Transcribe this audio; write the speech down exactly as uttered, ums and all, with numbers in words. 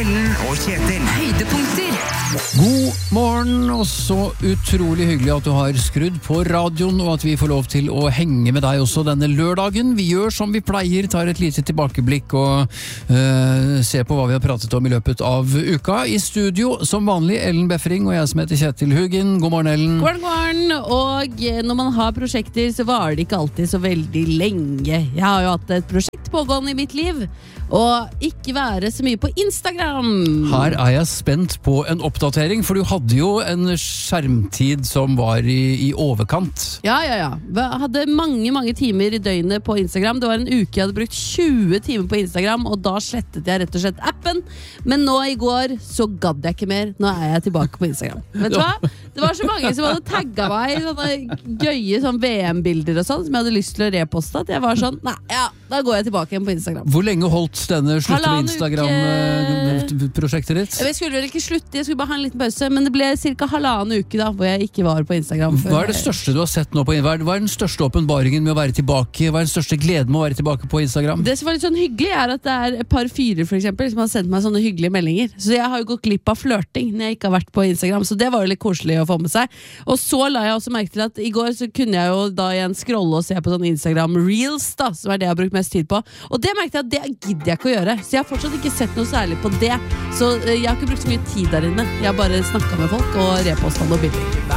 Ellen og Kjetil. Høydepunkter. God morgen, og så utrolig hyggelig at du har skrudd på radioen, og at vi får lov til å henge med deg også denne lørdagen. Vi gjør som vi pleier, tar et lite tilbakeblikk og uh, ser på hva vi har pratet om i løpet av uka. I studio, som vanlig, Ellen Befring, og jeg som heter Kjetil Hugin. God morgen, Ellen. God morgen, og når man har prosjekter, så varer det ikke alltid så veldig lenge. Jeg har jo hatt et prosjekt pågående i mitt liv, og ikke være så mye på Instagram. Her er jeg spent på en oppdatering, for du hadde jo en skjermtid som var i, i overkant. Ja, ja, ja. Jeg hadde mange, mange timer i døgnet på Instagram. Det var en uke jeg hadde brukt tjue timer på Instagram, og da slettet jeg rett og slett appen. Men nå i går så gadd jeg ikke mer. Nå er jeg tilbake på Instagram. Vet du hva? Det var så mange som hadde tagget meg i sånne gøye sånn V M-bilder og sånn, som jeg hadde lyst til å reposte, at jeg var sånn, nei, ja, da går jeg tilbake igjen på Instagram. Hvor lenge holdt denne slutte med Instagram-prosjektet ditt? Jeg skulle vel ikke slutte, jeg skulle bare ha en liten pause, men det ble cirka halvannen uke da, hvor jeg ikke var på Instagram. Hva er det største du har sett nå på Instagram? Hva er den største åpenbaringen med å være tilbake? Hva er den største gleden med å være tilbake på Instagram? Det som var litt sånn hyggelig er at det er et par fyrer for eksempel, som har sendt meg sånne hyggelige meldinger. Så jeg har jo gått glipp av flørting når jeg ikke har vært på Instagram, så det var jo litt koselig å få med seg. Og så la jeg også merke til at i går så kunne jeg jo da igjen scrolle og se på sånn Instagram Reels da, som er det jeg har brukt mest tid på. Og det merkte jeg at det gidder jeg ikke å gjøre, så jeg har fortsatt ikke sett noe særlig på det. Så jeg har ikke brukt så mye tid der inne. Jeg har bare snakket med folk og repostet noen bilder.